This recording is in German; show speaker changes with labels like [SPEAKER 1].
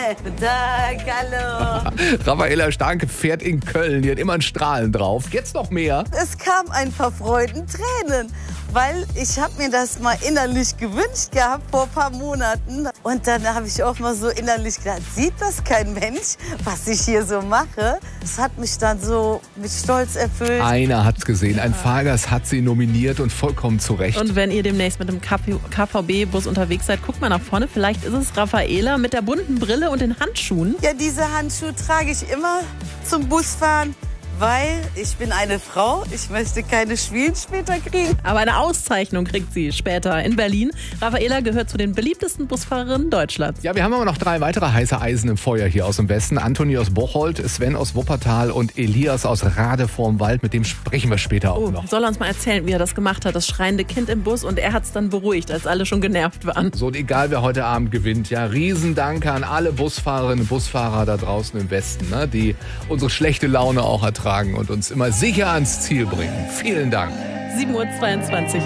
[SPEAKER 1] Guten Tag, hallo.
[SPEAKER 2] Raffaella Starke fährt in Köln, die hat immer ein Strahlen drauf. Jetzt noch mehr.
[SPEAKER 1] Es kam ein paar Freudentränen, weil ich habe mir das mal innerlich gewünscht gehabt vor ein paar Monaten. Und dann habe ich auch mal so innerlich gedacht, sieht das kein Mensch, was ich hier so mache? Das hat mich dann so mit Stolz erfüllt.
[SPEAKER 2] Einer hat's gesehen, ein Fahrgast hat sie nominiert und vollkommen zu Recht.
[SPEAKER 3] Und wenn ihr demnächst mit dem KVB-Bus unterwegs seid, guckt mal nach vorne. Vielleicht ist es Raffaella mit der bunten Brille und den Handschuhen.
[SPEAKER 1] Ja, diese Handschuhe trage ich immer zum Busfahren, weil ich bin eine Frau. Ich möchte keine Schwielen später kriegen.
[SPEAKER 3] Aber eine Auszeichnung kriegt sie später in Berlin. Raffaella gehört zu den beliebtesten Busfahrerinnen Deutschlands.
[SPEAKER 2] Ja, wir haben aber noch 3 weitere heiße Eisen im Feuer hier aus dem Westen. Antoni aus Bocholt, Sven aus Wuppertal und Elias aus Rade vorm Wald. Mit dem sprechen wir später auch noch.
[SPEAKER 3] Soll er uns mal erzählen, wie er das gemacht hat, das schreiende Kind im Bus. Und er hat es dann beruhigt, als alle schon genervt waren.
[SPEAKER 2] So, und egal wer heute Abend gewinnt, ja, Riesendanke an alle Busfahrerinnen und Busfahrer da draußen im Westen, ne, die unsere schlechte Laune auch ertragen und uns immer sicher ans Ziel bringen. Vielen Dank.
[SPEAKER 3] 7:22 Uhr.